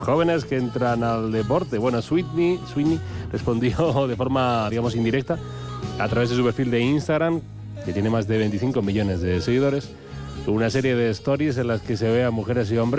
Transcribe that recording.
jóvenes que entran al deporte. Bueno, Sweetney respondió de forma, digamos, indirecta a través de su perfil de Instagram, que tiene más de 25 millones de seguidores, una serie de stories en las que se ve a mujeres y hombres